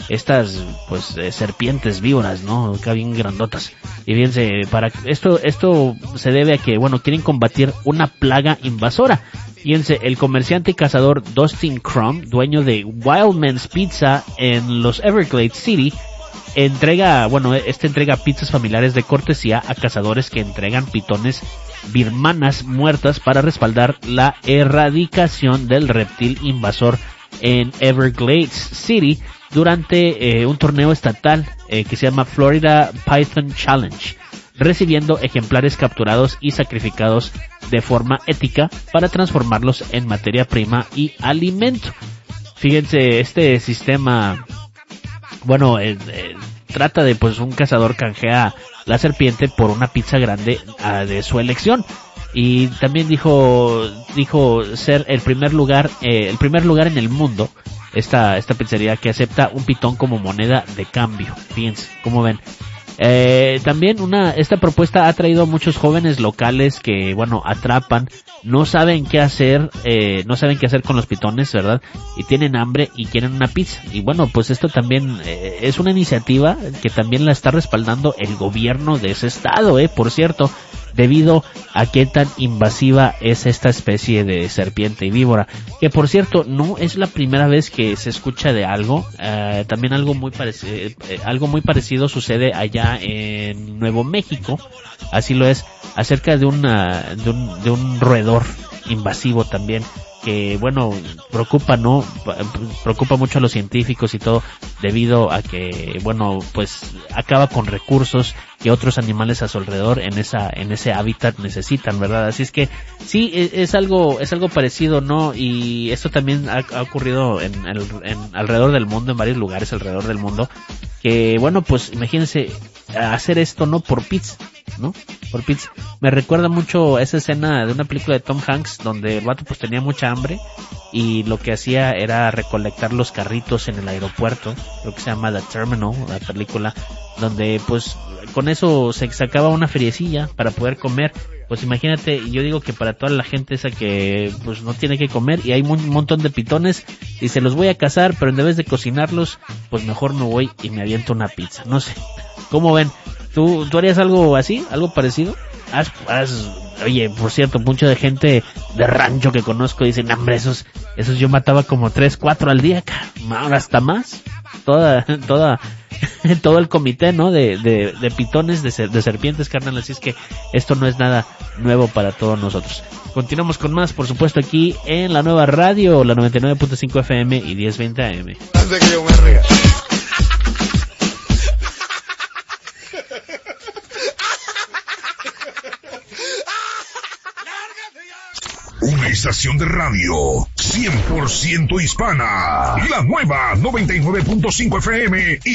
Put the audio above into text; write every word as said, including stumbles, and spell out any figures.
estas pues eh, serpientes víboras, ¿no? Acá bien grandotas. Y fíjense, para esto esto se debe a que, bueno, quieren combatir una plaga invasora. Fíjense, el comerciante y cazador Dustin Crum, dueño de Wildman's Pizza en los Everglades City, entrega, bueno, este entrega pizzas familiares de cortesía a cazadores que entregan pitones birmanas muertas para respaldar la erradicación del reptil invasor en Everglades City durante eh, un torneo estatal eh, que se llama Florida Python Challenge, recibiendo ejemplares capturados y sacrificados de forma ética para transformarlos en materia prima y alimento. Fíjense, este sistema, bueno, eh, eh, trata de, pues, un cazador canjea la serpiente por una pizza grande uh, de su elección. Y también dijo, dijo ser el primer lugar, eh, el primer lugar en el mundo, esta, esta pizzería que acepta un pitón como moneda de cambio. Fíjense, ¿cómo ven? Eh, también una, esta propuesta ha traído a muchos jóvenes locales que, bueno, atrapan, no saben qué hacer, eh, no saben qué hacer con los pitones, ¿verdad? Y tienen hambre y quieren una pizza. Y bueno, pues esto también eh, es una iniciativa que también la está respaldando el gobierno de ese estado, eh, por cierto, debido a qué tan invasiva es esta especie de serpiente y víbora, que por cierto no es la primera vez que se escucha de algo. Eh, también algo muy parecido, eh, algo muy parecido sucede allá en Nuevo México, así lo es, acerca de una de un de un roedor invasivo también, que bueno, preocupa, ¿no? Preocupa mucho a los científicos y todo, debido a que, bueno, pues acaba con recursos que otros animales a su alrededor en esa, en ese hábitat necesitan, ¿verdad? Así es que sí, es algo, es algo parecido, ¿no? Y esto también ha, ha ocurrido en, en, en alrededor del mundo, en varios lugares alrededor del mundo, que bueno, pues imagínense hacer esto, ¿no? Por pizza, ¿no? Por pizza. Me recuerda mucho a esa escena de una película de Tom Hanks donde el vato pues tenía mucha hambre y lo que hacía era recolectar los carritos en el aeropuerto, creo que se llama The Terminal, la película, donde pues con eso se sacaba una feriecilla para poder comer. Pues imagínate, yo digo que para toda la gente esa que pues no tiene que comer y hay un montón de pitones y se los voy a cazar, pero en vez de cocinarlos, pues mejor me voy y me aviento una pizza, no sé. ¿Cómo ven? ¿Tú, tú harías algo así? ¿Algo parecido? Haz, haz, oye, por cierto, mucha de gente de rancho que conozco dicen, hombre, esos, esos yo mataba como tres, cuatro al día, ahora hasta más. Toda, toda, todo el comité, ¿no? De, de, de pitones, de, de serpientes, carnal. Así es que esto no es nada nuevo para todos nosotros. Continuamos con más, por supuesto, aquí en la nueva radio, la noventa y nueve punto cinco F M y diez veinte A M. Antes que yo me ría. Una estación de radio cien por ciento hispana. La nueva noventa y nueve punto cinco F M y